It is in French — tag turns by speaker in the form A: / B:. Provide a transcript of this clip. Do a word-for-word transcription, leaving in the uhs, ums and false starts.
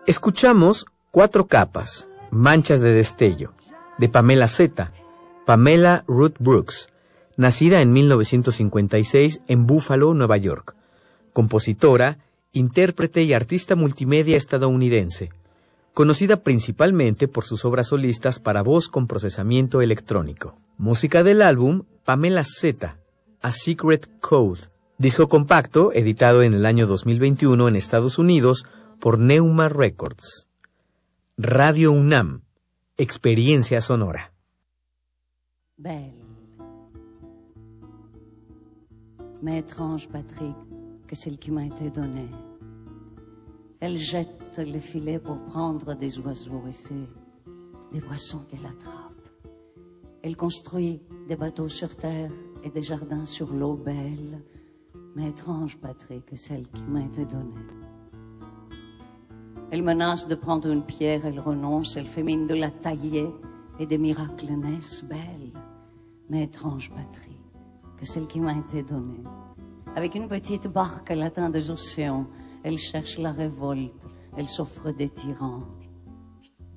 A: Escuchamos Cuatro capas, manchas de destello, de Pamela Zeta, Pamela Ruth Brooks, nacida en mil novecientos cincuenta y seis en Buffalo, Nueva York, compositora, intérprete y artista multimedia estadounidense, conocida principalmente por sus obras solistas para voz con procesamiento electrónico. Música del álbum Pamela Zeta, A Secret Code, disco compacto editado en el año dos mil veintiuno en Estados Unidos por Neuma Records. Radio UNAM, experiencia sonora.
B: Belle, mais étrange, Patrick, que celle qui m'a été donnée. Elle jette les filets pour prendre des oiseaux et c'est des poissons qu'elle attrape. Elle construit des bateaux sur terre et des jardins sur l'eau. Belle, mais étrange, Patrick, que celle qui m'a été donnée. Elle menace de prendre une pierre, elle renonce, elle fait mine de la tailler et des miracles naissent. Belle, mais étrange patrie que celle qui m'a été donnée. Avec une petite barque, elle atteint des océans, elle cherche la révolte, elle s'offre des tyrans.